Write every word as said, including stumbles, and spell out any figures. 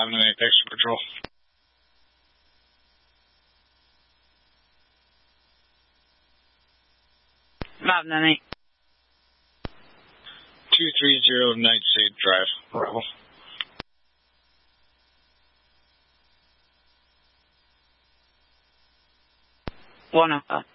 five nine eight, thanks for patrol. five nine eight. two three zero Nightshade Drive, Rebel. one oh five.